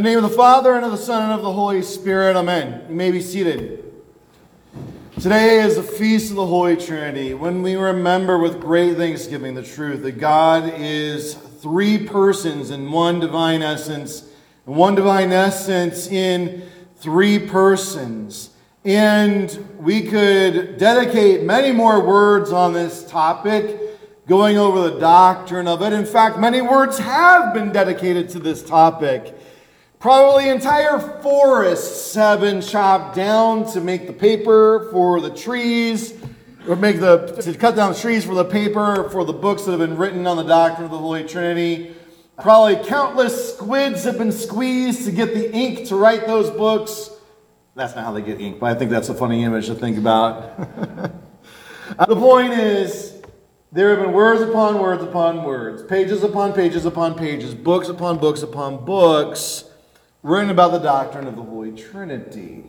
In the name of the Father, and of the Son, and of the Holy Spirit, amen. You may be seated. Today is the Feast of the Holy Trinity, when we remember with great thanksgiving the truth that God is three persons in one divine essence, and one divine essence in three persons. And we could dedicate many more words on this topic, going over the doctrine of it. In fact, many words have been dedicated to this topic. Probably entire forests have been chopped down to make the paper for the trees, or to cut down the trees for the paper for the books that have been written on the doctrine of the Holy Trinity. Probably countless squids have been squeezed to get the ink to write those books. That's not how they get ink, but I think that's a funny image to think about. The point is, there have been words upon words upon words, pages upon pages upon pages, books upon books upon books, written about the doctrine of the Holy Trinity.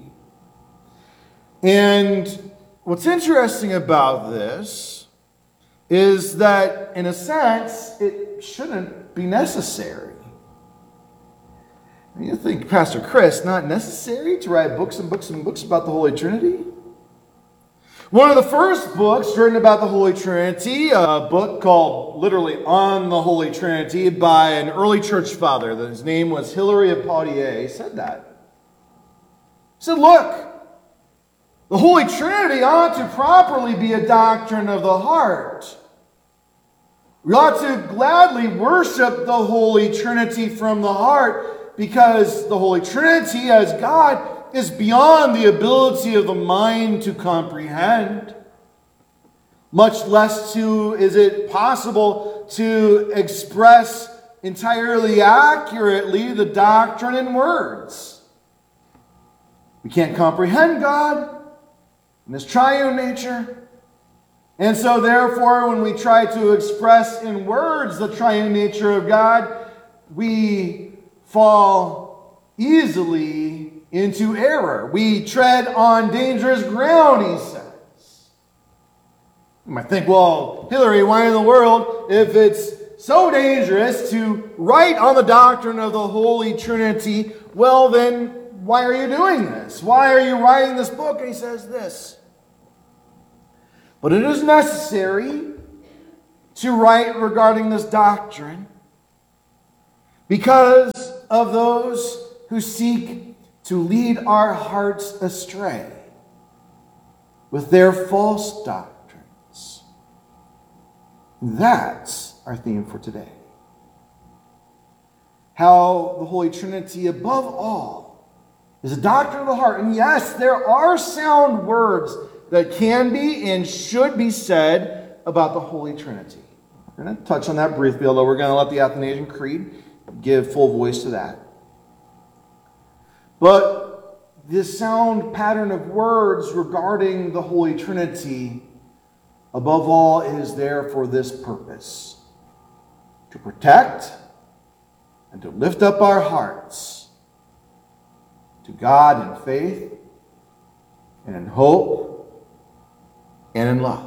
And what's interesting about this is that, in a sense, it shouldn't be necessary. You think, Pastor Chris, not necessary to write books and books and books about the Holy Trinity? One of the first books written about the Holy Trinity, a book called literally On the Holy Trinity by an early church father, his name was Hilary of Poitiers, said that. He said, look, the Holy Trinity ought to properly be a doctrine of the heart. We ought to gladly worship the Holy Trinity from the heart, because the Holy Trinity as God is beyond the ability of the mind to comprehend. Much less is it possible to express entirely accurately the doctrine in words. We can't comprehend God in His triune nature. And so therefore, when we try to express in words the triune nature of God, we fall easily into error. We tread on dangerous ground, he says. You might think, well, Hilary, why in the world, if it's so dangerous to write on the doctrine of the Holy Trinity, well then, why are you doing this? Why are you writing this book? And he says this: but it is necessary to write regarding this doctrine because of those who seek to lead our hearts astray with their false doctrines. That's our theme for today. How the Holy Trinity, above all, is a doctrine of the heart. And yes, there are sound words that can be and should be said about the Holy Trinity. We're going to touch on that briefly, although we're going to let the Athanasian Creed give full voice to that. But this sound pattern of words regarding the Holy Trinity, above all, is there for this purpose: to protect and to lift up our hearts to God in faith and in hope and in love.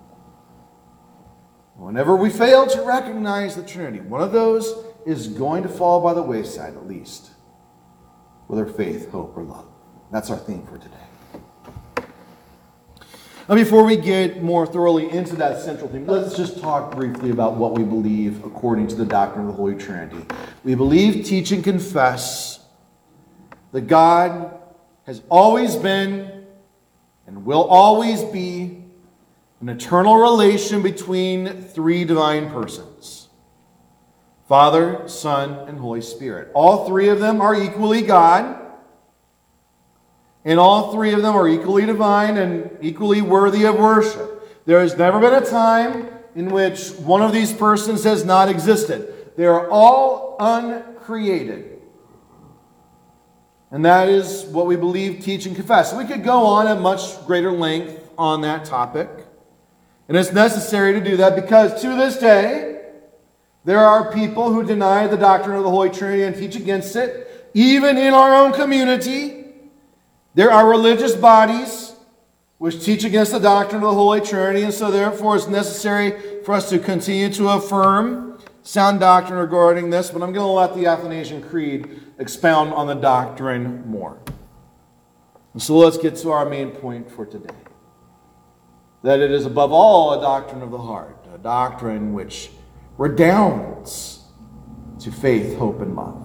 Whenever we fail to recognize the Trinity, one of those is going to fall by the wayside, at least, whether faith, hope, or love. That's our theme for today. Now, before we get more thoroughly into that central theme, let's just talk briefly about what we believe according to the doctrine of the Holy Trinity. We believe, teach, and confess that God has always been and will always be an eternal relation between three divine persons: Father, Son, and Holy Spirit. All three of them are equally God, and all three of them are equally divine and equally worthy of worship. There has never been a time in which one of these persons has not existed. They are all uncreated. And that is what we believe, teach, and confess. We could go on at much greater length on that topic. And it's necessary to do that because to this day, there are people who deny the doctrine of the Holy Trinity and teach against it. Even in our own community, there are religious bodies which teach against the doctrine of the Holy Trinity, and so therefore it's necessary for us to continue to affirm sound doctrine regarding this, but I'm going to let the Athanasian Creed expound on the doctrine more. And so let's get to our main point for today. That it is above all a doctrine of the heart, a doctrine which redounds to faith, hope, and love.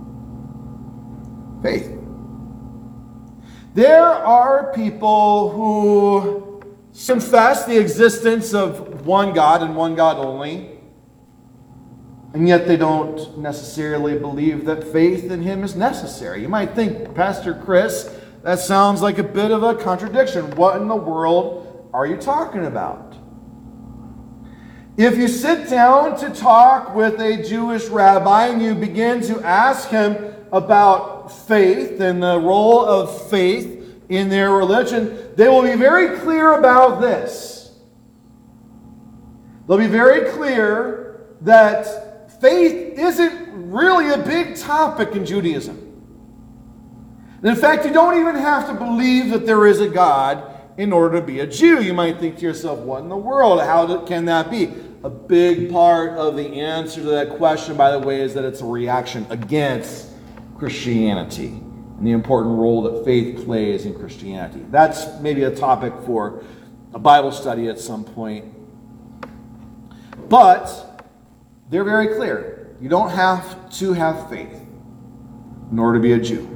Faith. There are people who confess the existence of one God and one God only, and yet they don't necessarily believe that faith in Him is necessary. You might think, Pastor Chris, that sounds like a bit of a contradiction. What in the world are you talking about? If you sit down to talk with a Jewish rabbi and you begin to ask him about faith and the role of faith in their religion, they will be very clear about this. They'll be very clear that faith isn't really a big topic in Judaism. And in fact, you don't even have to believe that there is a God in order to be a Jew. You might think to yourself, what in the world? Can that be? A big part of the answer to that question, by the way, is that it's a reaction against Christianity and the important role that faith plays in Christianity. That's maybe a topic for a Bible study at some point. But they're very clear. You don't have to have faith in order to be a Jew.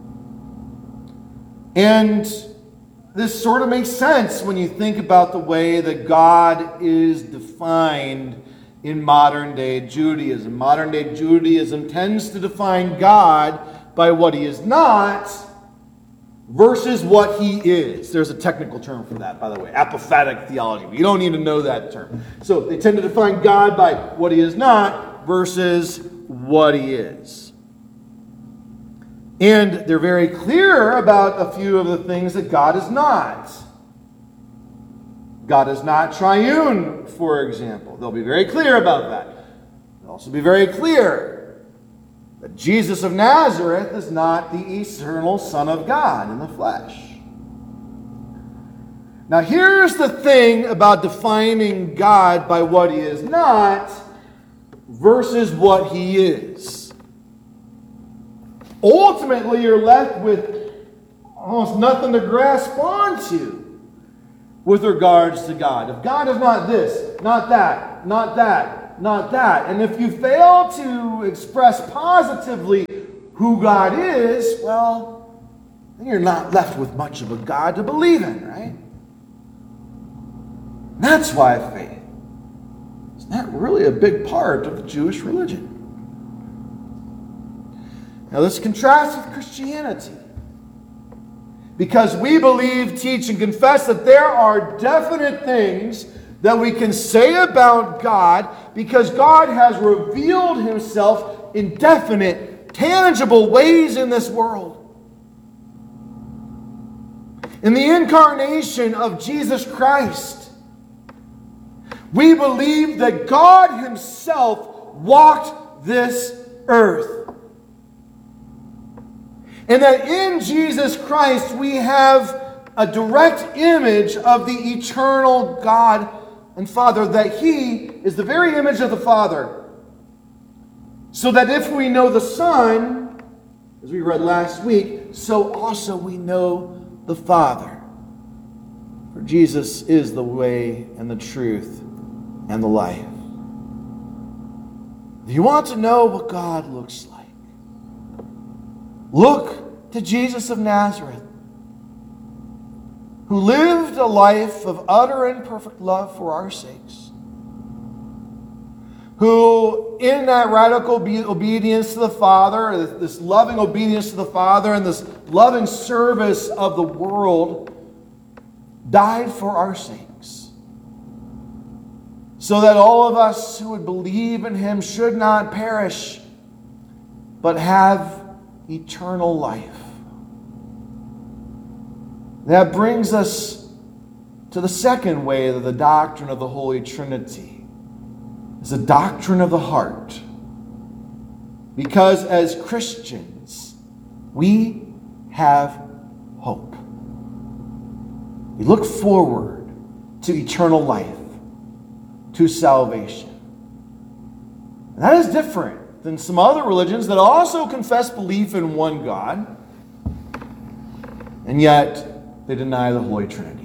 And this sort of makes sense when you think about the way that God is defined in modern-day Judaism. Modern-day Judaism tends to define God by what He is not versus what He is. There's a technical term for that, by the way, apophatic theology. But you don't need to know that term. So they tend to define God by what He is not versus what He is. And they're very clear about a few of the things that God is not. God is not triune, for example. They'll be very clear about that. They'll also be very clear that Jesus of Nazareth is not the eternal Son of God in the flesh. Now here's the thing about defining God by what He is not versus what He is. Ultimately, you're left with almost nothing to grasp onto with regards to God. If God is not this, not that, not that, not that, and if you fail to express positively who God is, well, then you're not left with much of a God to believe in, right? That's why faith is not really a big part of the Jewish religion. Now this contrasts with Christianity. Because we believe, teach, and confess that there are definite things that we can say about God because God has revealed Himself in definite, tangible ways in this world. In the incarnation of Jesus Christ, we believe that God Himself walked this earth. And that in Jesus Christ we have a direct image of the eternal God and Father, that He is the very image of the Father. So that if we know the Son, as we read last week, so also we know the Father. For Jesus is the way and the truth and the life. If you want to know what God looks like, look to Jesus of Nazareth, who lived a life of utter and perfect love for our sakes, who in that radical obedience to the Father, this loving obedience to the Father and this loving service of the world, died for our sakes, so that all of us who would believe in Him should not perish, but have eternal life. That brings us to the second way that the doctrine of the Holy Trinity is a doctrine of the heart. Because as Christians, we have hope. We look forward to eternal life, to salvation. That is different than some other religions that also confess belief in one God, and yet they deny the Holy Trinity.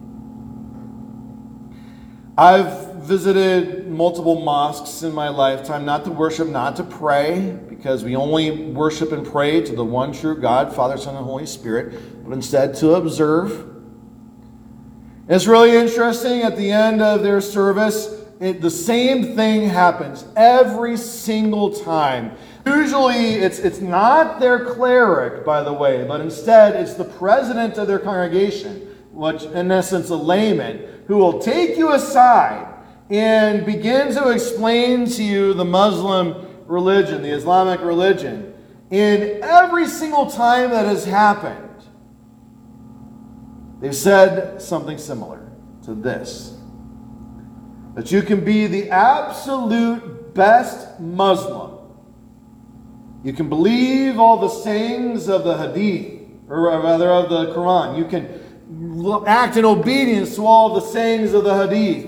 I've visited multiple mosques in my lifetime, not to worship, not to pray, because we only worship and pray to the one true God, Father, Son, and Holy Spirit, but instead to observe. It's really interesting. At the end of their service, the same thing happens every single time. Usually it's not their cleric, by the way, but instead it's the president of their congregation, which in essence a layman, who will take you aside and begin to explain to you the Muslim religion, the Islamic religion. And every single time that has happened, they've said something similar to this: that you can be the absolute best Muslim. You can believe all the sayings of the Hadith, or rather of the Quran. You can act in obedience to all the sayings of the Hadith.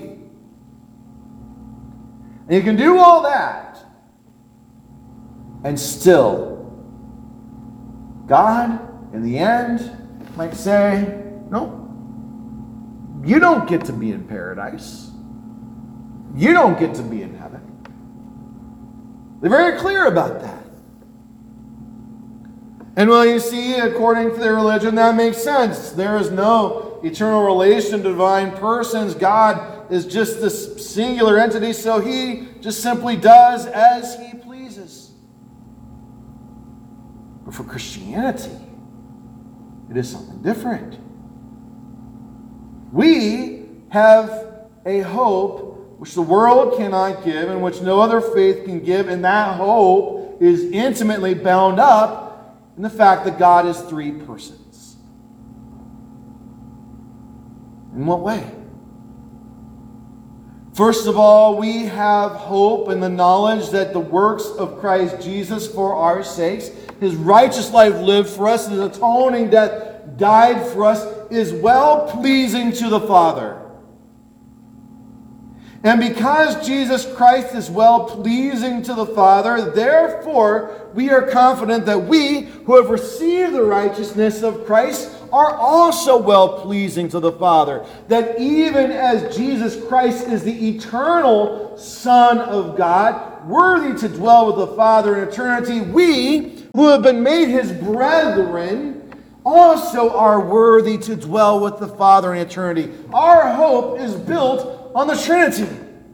And you can do all that, and still, God, in the end, might say, no, you don't get to be in paradise. You don't get to be in heaven. They're very clear about that. And well, you see, according to their religion, that makes sense. There is no eternal relation to divine persons. God is just this singular entity, so he just simply does as he pleases. But for Christianity, it is something different. We have a hope which the world cannot give and which no other faith can give, and that hope is intimately bound up in the fact that God is three persons. In what way? First of all, we have hope in the knowledge that the works of Christ Jesus for our sakes, his righteous life lived for us, his atoning death died for us, is well pleasing to the Father. And because Jesus Christ is well pleasing to the Father, therefore we are confident that we who have received the righteousness of Christ are also well pleasing to the Father. That even as Jesus Christ is the eternal Son of God, worthy to dwell with the Father in eternity, we who have been made his brethren also are worthy to dwell with the Father in eternity. Our hope is built on the Trinity.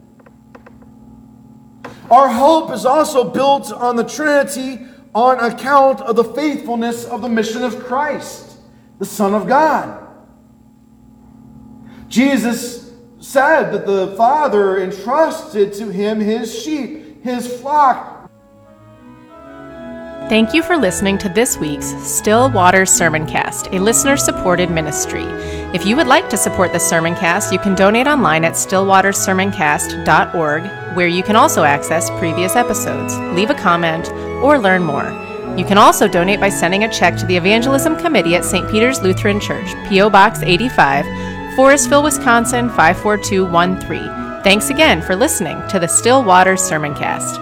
Our hope is also built on the Trinity on account of the faithfulness of the mission of Christ, the Son of God. Jesus said that the Father entrusted to him his sheep, his flock. Thank you for listening to this week's Still Waters Sermoncast, a listener-supported ministry. If you would like to support the Sermoncast, you can donate online at stillwatersermoncast.org, where you can also access previous episodes, leave a comment, or learn more. You can also donate by sending a check to the Evangelism Committee at St. Peter's Lutheran Church, P.O. Box 85, Forestville, Wisconsin 54213. Thanks again for listening to the Still Waters Sermoncast.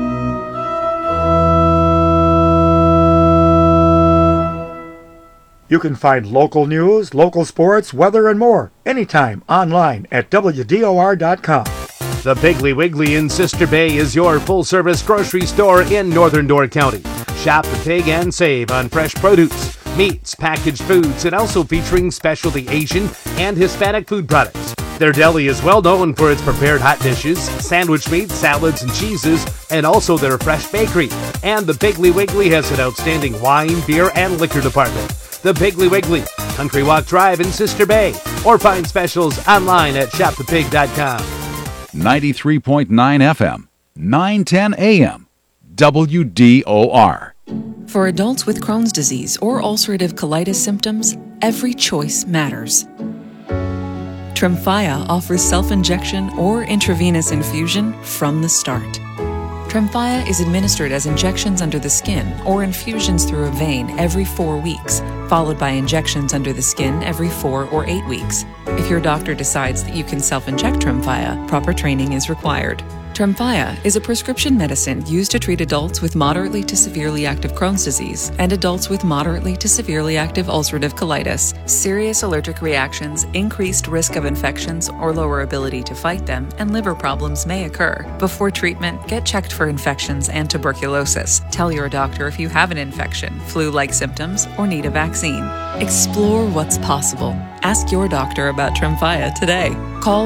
You can find local news, local sports, weather, and more anytime online at WDOR.com. The Piggly Wiggly in Sister Bay is your full-service grocery store in northern Door County. Shop the pig and save on fresh produce, meats, packaged foods, and also featuring specialty Asian and Hispanic food products. Their deli is well known for its prepared hot dishes, sandwich meats, salads, and cheeses, and also their fresh bakery. And the Piggly Wiggly has an outstanding wine, beer, and liquor department. The Piggly Wiggly, Country Walk Drive in Sister Bay, or find specials online at shopthepig.com. 93.9 FM, 910 AM, WDOR. For adults with Crohn's disease or ulcerative colitis symptoms, every choice matters. Tremfya offers self-injection or intravenous infusion from the start. Tremfya is administered as injections under the skin or infusions through a vein every 4 weeks, followed by injections under the skin every 4 or 8 weeks. If your doctor decides that you can self-inject Tremfya, proper training is required. Tremfya is a prescription medicine used to treat adults with moderately to severely active Crohn's disease and adults with moderately to severely active ulcerative colitis. Serious allergic reactions, increased risk of infections or lower ability to fight them, and liver problems may occur. Before treatment, get checked for infections and tuberculosis. Tell your doctor if you have an infection, flu-like symptoms, or need a vaccine. Explore what's possible. Ask your doctor about Tremfya today. Call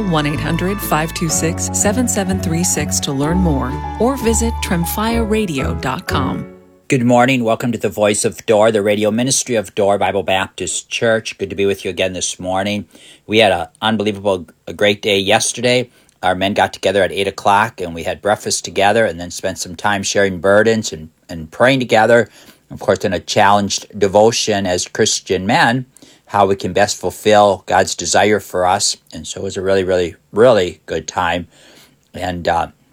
1-800-526-7736 to learn more or visit tremfyaradio.com. Good morning. Welcome to the Voice of Door, the radio ministry of Door Bible Baptist Church. Good to be with you again this morning. We had an unbelievable, great day yesterday. Our men got together at 8 o'clock and we had breakfast together and then spent some time sharing burdens and praying together. Of course, in a challenged devotion as Christian men, how we can best fulfill God's desire for us. And so it was a really, really, really good time. And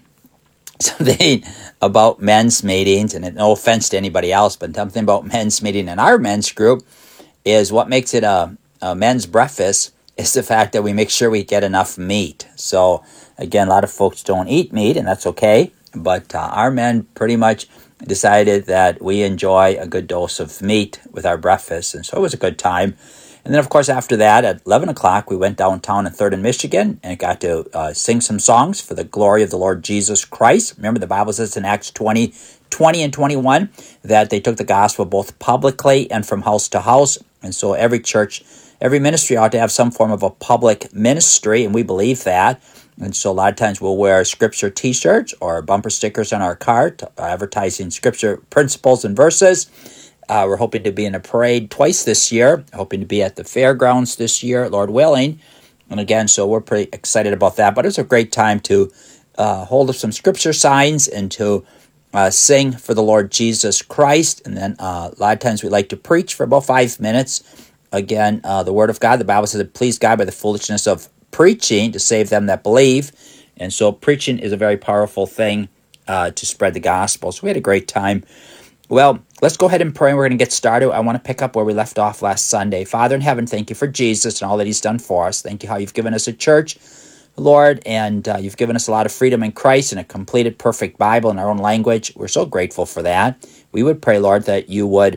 something about men's meetings, and no offense to anybody else, but something about men's meeting in our men's group is what makes it a men's breakfast is the fact that we make sure we get enough meat. So again, a lot of folks don't eat meat, and that's okay. But our men pretty much decided that we enjoy a good dose of meat with our breakfast. And so it was a good time. And then, of course, after that, at 11 o'clock, we went downtown in 3rd and Michigan and got to sing some songs for the glory of the Lord Jesus Christ. Remember, the Bible says in Acts 20 and 21 that they took the gospel both publicly and from house to house. And so every church, every ministry ought to have some form of a public ministry, and we believe that. And so a lot of times we'll wear scripture t-shirts or bumper stickers on our car advertising scripture principles and verses. We're hoping to be in a parade twice this year, hoping to be at the fairgrounds this year, Lord willing. And again, so we're pretty excited about that. But it's a great time to hold up some scripture signs and to sing for the Lord Jesus Christ. And then a lot of times we like to preach for about 5 minutes. Again, the Word of God, the Bible says it pleased God by the foolishness of preaching to save them that believe. And so preaching is a very powerful thing to spread the gospel. So we had a great time. Well, let's go ahead and pray. We're going to get started. I want to pick up where we left off last Sunday. Father in heaven, thank you for Jesus and all that he's done for us. Thank you how you've given us a church, Lord, and you've given us a lot of freedom in Christ and a completed, perfect Bible in our own language. We're so grateful for that. We would pray, Lord, that you would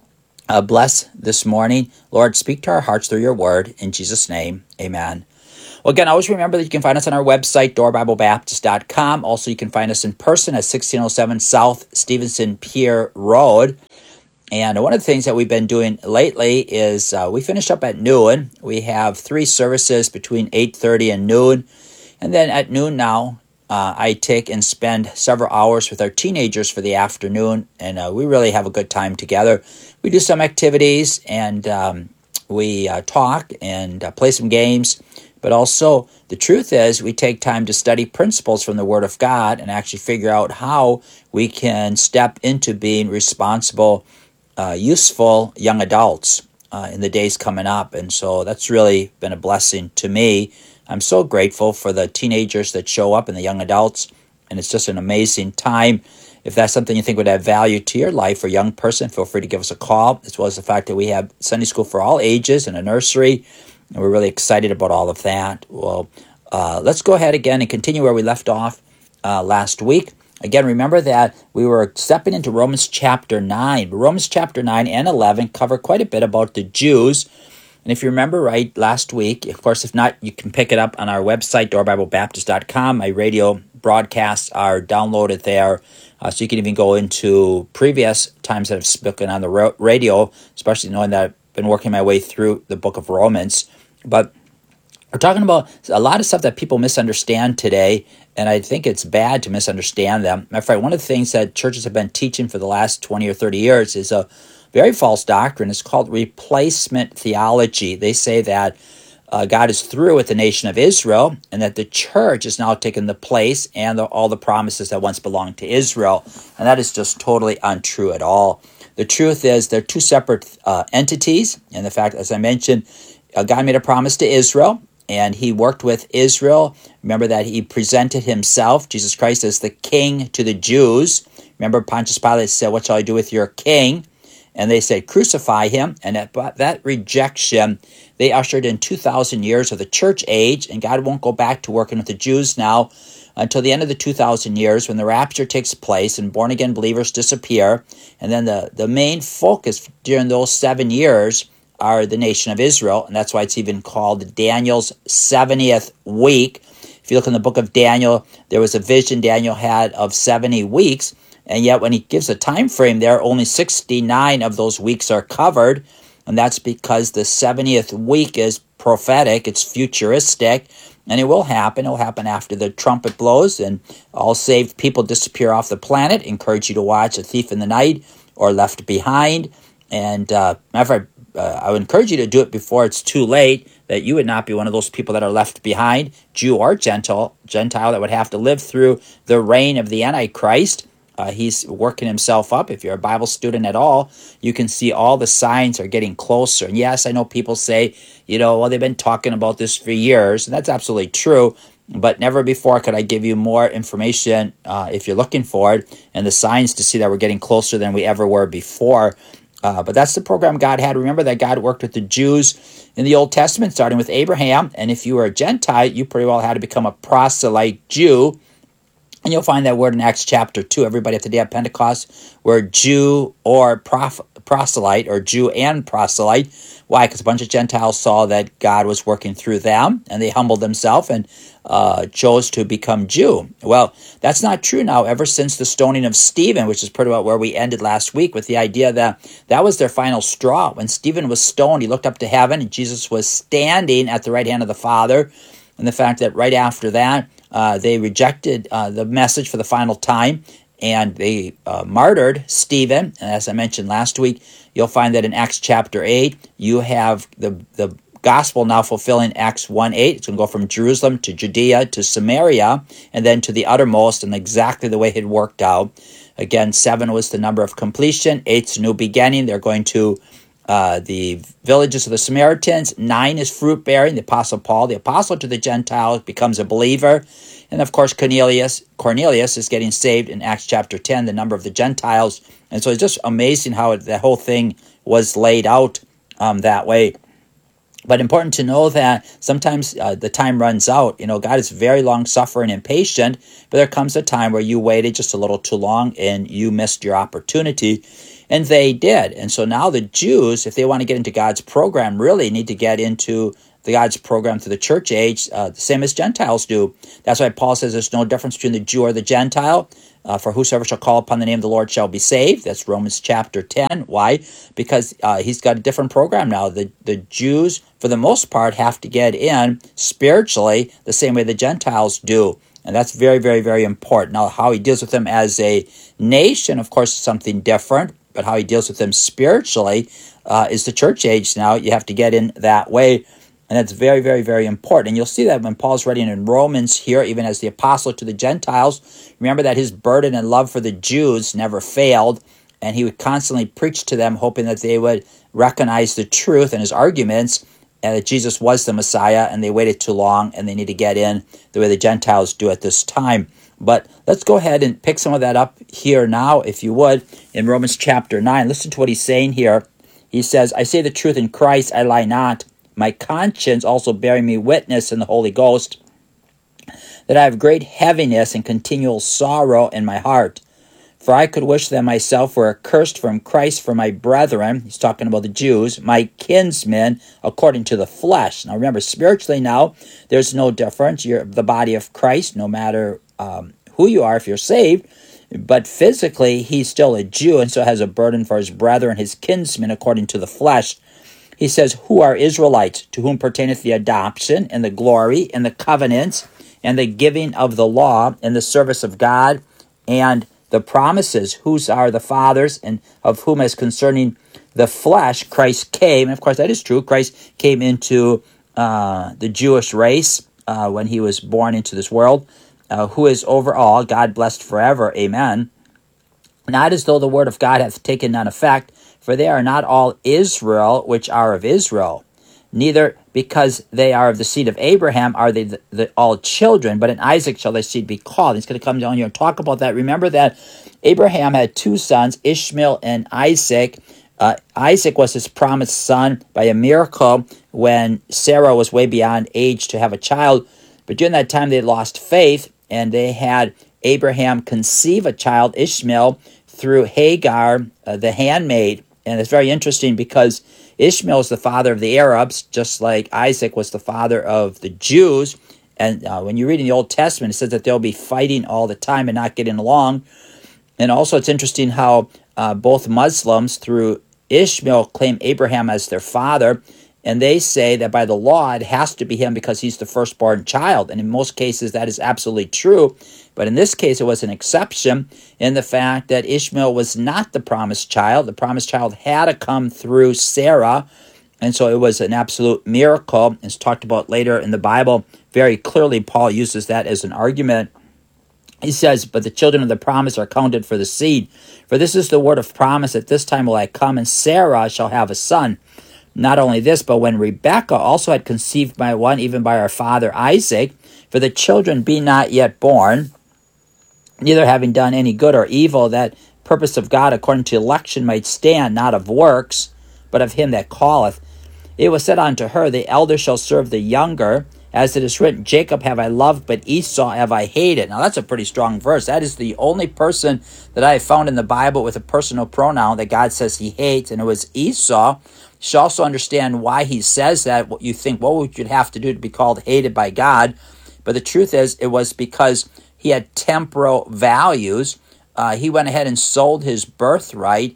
bless this morning. Lord, speak to our hearts through your word. In Jesus' name, amen. Well, again, always remember that you can find us on our website, doorbiblebaptist.com. Also, you can find us in person at 1607 South Stevenson Pier Road. And one of the things that we've been doing lately is we finish up at noon. We have 3 services between 8:30 and noon. And then at noon now, I take and spend several hours with our teenagers for the afternoon. And we really have a good time together. We do some activities and we talk and play some games. But also, the truth is, we take time to study principles from the Word of God and actually figure out how we can step into being responsible, useful young adults in the days coming up. And so that's really been a blessing to me. I'm so grateful for the teenagers that show up and the young adults, and it's just an amazing time. If that's something you think would add value to your life or young person, feel free to give us a call, as well as the fact that we have Sunday school for all ages and a nursery. And we're really excited about all of that. Well, let's go ahead again and continue where we left off last week. Again, remember that we were stepping into Romans chapter 9. Romans chapter 9 and 11 cover quite a bit about the Jews. And if you remember right, last week, of course, if not, you can pick it up on our website, doorbiblebaptist.com. My radio broadcasts are downloaded there. So you can even go into previous times that I've spoken on the radio, especially knowing that I've been working my way through the book of Romans. But we're talking about a lot of stuff that people misunderstand today, and I think it's bad to misunderstand them. Matter of fact, one of the things that churches have been teaching for the last 20 or 30 years is a very false doctrine. It's called replacement theology. They say that God is through with the nation of Israel, and that the church has now taken the place and all the promises that once belonged to Israel. And that is just totally untrue at all. The truth is they're two separate entities, and the fact, as I mentioned, God made a promise to Israel, and he worked with Israel. Remember that he presented himself, Jesus Christ, as the king to the Jews. Remember Pontius Pilate said, "What shall I do with your king?" And they said, "Crucify him." And that rejection, they ushered in 2,000 years of the church age, and God won't go back to working with the Jews now until the end of the 2,000 years when the rapture takes place and born-again believers disappear. And then the main focus during those 7 years are the nation of Israel, and that's why it's even called Daniel's 70th week. If you look in the book of Daniel, there was a vision Daniel had of 70 weeks, and yet when he gives a time frame there, only 69 of those weeks are covered, and that's because the 70th week is prophetic, it's futuristic, and it will happen. It will happen after the trumpet blows and all saved people disappear off the planet. I encourage you to watch A Thief in the Night or Left Behind. And I would encourage you to do it before it's too late, that you would not be one of those people that are left behind, Jew or Gentile that would have to live through the reign of the Antichrist. He's working himself up. If you're a Bible student at all, you can see all the signs are getting closer. And yes, I know people say, well, they've been talking about this for years, and that's absolutely true. But never before could I give you more information if you're looking for it, and the signs to see that we're getting closer than we ever were before. But that's the program God had. Remember that God worked with the Jews in the Old Testament, starting with Abraham. And if you were a Gentile, you pretty well had to become a proselyte Jew. And you'll find that word in Acts chapter 2. Everybody at the day of Pentecost were Jew or proselyte, or Jew and proselyte. Why? Because a bunch of Gentiles saw that God was working through them, and they humbled themselves and chose to become Jew. Well, that's not true now ever since the stoning of Stephen, which is pretty well where we ended last week, with the idea that that was their final straw. When Stephen was stoned, he looked up to heaven, and Jesus was standing at the right hand of the Father. And the fact that right after that, they rejected the message for the final time, and they martyred Stephen. And as I mentioned last week, you'll find that in Acts chapter 8, you have the gospel now fulfilling Acts 1:8. It's going to go from Jerusalem to Judea to Samaria, and then to the uttermost, and exactly the way it had worked out. Again, 7 was the number of completion, 8's new beginning. They're going to the villages of the Samaritans. 9 is fruit-bearing. The Apostle Paul, the apostle to the Gentiles, becomes a believer. And of course, Cornelius is getting saved in Acts chapter 10, the number of the Gentiles. And so it's just amazing how the whole thing was laid out that way. But important to know that sometimes the time runs out. God is very long-suffering and patient, but there comes a time where you waited just a little too long and you missed your opportunity. And they did. And so now the Jews, if they want to get into God's program, really need to get into God's program through the church age, the same as Gentiles do. That's why Paul says there's no difference between the Jew or the Gentile. For whosoever shall call upon the name of the Lord shall be saved. That's Romans chapter 10. Why? Because he's got a different program now. The Jews, for the most part, have to get in spiritually the same way the Gentiles do. And that's very, very, very important. Now, how he deals with them as a nation, of course, is something different. But how he deals with them spiritually is the church age now. You have to get in that way. And that's very, very, very important. And you'll see that when Paul's writing in Romans here, even as the apostle to the Gentiles, remember that his burden and love for the Jews never failed. And he would constantly preach to them, hoping that they would recognize the truth and his arguments, and that Jesus was the Messiah, and they waited too long, and they need to get in the way the Gentiles do at this time. But let's go ahead and pick some of that up here now, if you would, in Romans chapter 9. Listen to what he's saying here. He says, I say the truth in Christ, I lie not. My conscience also bearing me witness in the Holy Ghost, that I have great heaviness and continual sorrow in my heart. For I could wish that myself were accursed from Christ for my brethren, he's talking about the Jews, my kinsmen, according to the flesh. Now remember, spiritually now, there's no difference. You're the body of Christ, no matter who you are if you're saved. But physically, he's still a Jew, and so has a burden for his brethren, his kinsmen, according to the flesh. He says, who are Israelites, to whom pertaineth the adoption, and the glory, and the covenants, and the giving of the law, and the service of God, and the promises, whose are the fathers, and of whom as concerning the flesh Christ came. And of course, that is true. Christ came into the Jewish race when he was born into this world, who is over all, God blessed forever. Amen. Not as though the word of God hath taken none effect, for they are not all Israel which are of Israel. Neither because they are of the seed of Abraham are they all children, but in Isaac shall their seed be called. He's going to come down here and talk about that. Remember that Abraham had 2 sons, Ishmael and Isaac. Isaac was his promised son by a miracle when Sarah was way beyond age to have a child. But during that time they lost faith, and they had Abraham conceive a child, Ishmael, through Hagar, the handmaid. And it's very interesting because Ishmael is the father of the Arabs, just like Isaac was the father of the Jews. And when you read in the Old Testament, it says that they'll be fighting all the time and not getting along. And also it's interesting how both Muslims, through Ishmael, claim Abraham as their father. And they say that by the law, it has to be him because he's the firstborn child. And in most cases, that is absolutely true. But in this case, it was an exception in the fact that Ishmael was not the promised child. The promised child had to come through Sarah. And so it was an absolute miracle. It's talked about later in the Bible. Very clearly, Paul uses that as an argument. He says, but the children of the promise are counted for the seed. For this is the word of promise, at this time will I come, and Sarah shall have a son. Not only this, but when Rebekah also had conceived by one, even by our father Isaac, for the children be not yet born, neither having done any good or evil, that purpose of God according to election might stand, not of works, but of him that calleth. It was said unto her, the elder shall serve the younger, as it is written, Jacob have I loved, but Esau have I hated. Now that's a pretty strong verse. That is the only person that I have found in the Bible with a personal pronoun that God says he hates, and it was Esau. You should also understand why he says that. What you think, what would you have to do to be called hated by God? But the truth is, it was because he had temporal values. He went ahead and sold his birthright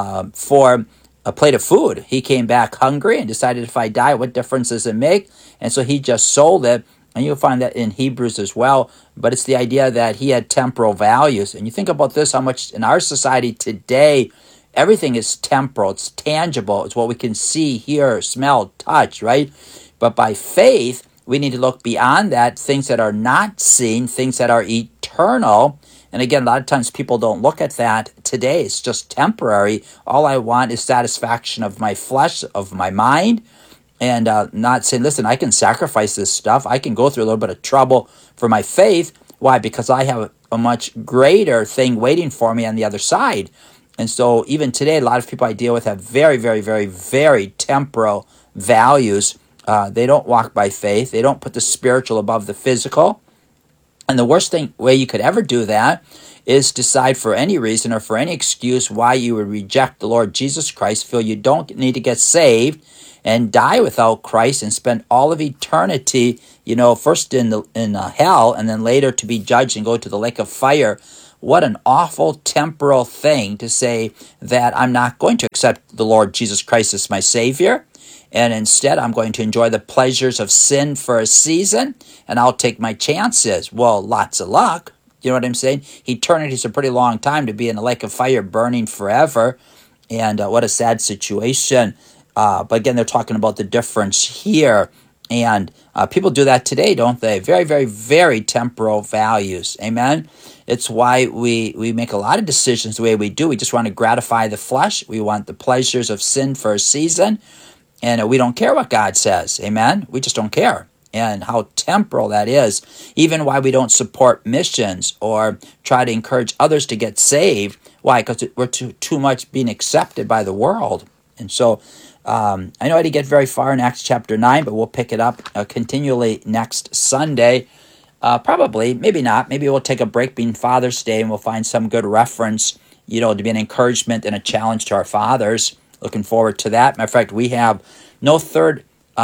for a plate of food. He came back hungry and decided, if I die, what difference does it make? And so he just sold it. And you'll find that in Hebrews as well. But it's the idea that he had temporal values. And you think about this, how much in our society today, everything is temporal. It's tangible. It's what we can see, hear, smell, touch, right? But by faith, we need to look beyond that, things that are not seen, things that are eternal. And again, a lot of times people don't look at that today. It's just temporary. All I want is satisfaction of my flesh, of my mind, and not saying, listen, I can sacrifice this stuff. I can go through a little bit of trouble for my faith. Why? Because I have a much greater thing waiting for me on the other side. And so even today, a lot of people I deal with have very, very, very, very temporal values. They don't walk by faith. They don't put the spiritual above the physical. And the worst way you could ever do that is decide for any reason or for any excuse why you would reject the Lord Jesus Christ, feel you don't need to get saved, and die without Christ and spend all of eternity, first in hell and then later to be judged and go to the lake of fire. What an awful temporal thing to say that I'm not going to accept the Lord Jesus Christ as my Savior, and instead I'm going to enjoy the pleasures of sin for a season, and I'll take my chances. Well, lots of luck. You know what I'm saying? Eternity is a pretty long time to be in a lake of fire burning forever, and what a sad situation. But again, they're talking about the difference here, and people do that today, don't they? Very, very, very temporal values. Amen? It's why we make a lot of decisions the way we do. We just want to gratify the flesh. We want the pleasures of sin for a season, and we don't care what God says. Amen? We just don't care. And how temporal that is. Even why we don't support missions or try to encourage others to get saved. Why? Because we're too much being accepted by the world. And so I know I didn't get very far in Acts chapter 9, but we'll pick it up continually next Sunday. Probably, maybe not. Maybe we'll take a break being Father's Day and we'll find some good reference, to be an encouragement and a challenge to our fathers. Looking forward to that. Matter of fact, we have no third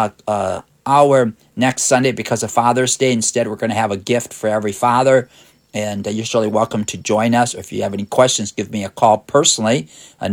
hour next Sunday because of Father's Day. Instead, we're going to have a gift for every father. And you're surely welcome to join us. If you have any questions, give me a call personally,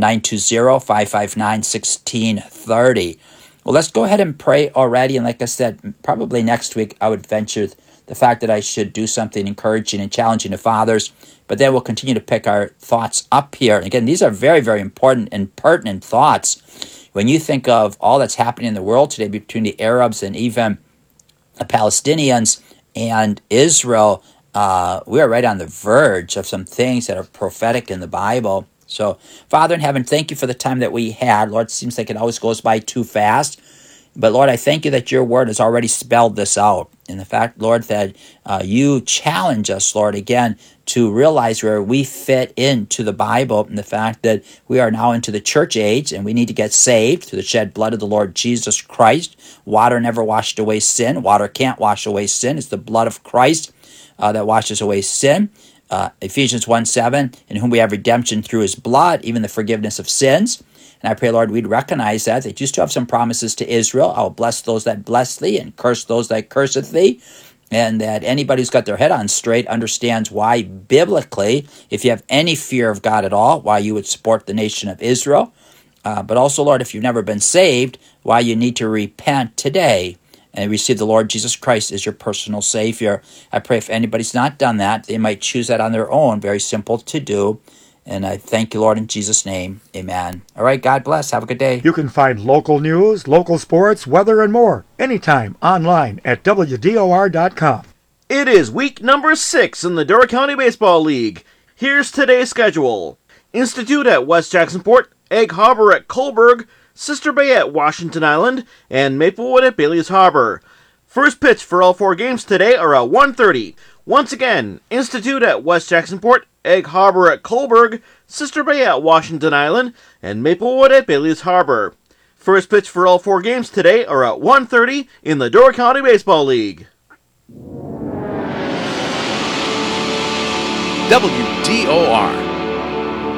920-559-1630. Well, let's go ahead and pray already. And like I said, probably next week I would venture the fact that I should do something encouraging and challenging to fathers. But then we'll continue to pick our thoughts up here. And again, these are very, very important and pertinent thoughts. When you think of all that's happening in the world today between the Arabs and even the Palestinians and Israel, we are right on the verge of some things that are prophetic in the Bible. So, Father in heaven, thank you for the time that we had. Lord, it seems like it always goes by too fast. But Lord, I thank you that your word has already spelled this out. And the fact, Lord, that you challenge us, Lord, again, to realize where we fit into the Bible, and the fact that we are now into the church age and we need to get saved through the shed blood of the Lord Jesus Christ. Water never washed away sin. Water can't wash away sin. It's the blood of Christ that washes away sin. Ephesians 1:7, in whom we have redemption through his blood, even the forgiveness of sins. And I pray, Lord, we'd recognize that you still have some promises to Israel. I will bless those that bless thee and curse those that curseth thee. And that anybody who's got their head on straight understands why, biblically, if you have any fear of God at all, why you would support the nation of Israel. But also, Lord, if you've never been saved, why you need to repent today and receive the Lord Jesus Christ as your personal Savior. I pray if anybody's not done that, they might choose that on their own. Very simple to do. And I thank you, Lord, in Jesus' name. Amen. All right, God bless. Have a good day. You can find local news, local sports, weather, and more anytime online at WDOR.com. It is week number 6 in the Door County Baseball League. Here's today's schedule. Institute at West Jacksonport, Egg Harbor at Coburg, Sister Bay at Washington Island, and Maplewood at Bailey's Harbor. First pitch for all 4 games today are at 1:30. Once again, Institute at West Jacksonport, Egg Harbor at Coburg, Sister Bay at Washington Island, and Maplewood at Bailey's Harbor. First pitch for all 4 games today are at 1:30 in the Door County Baseball League. WDOR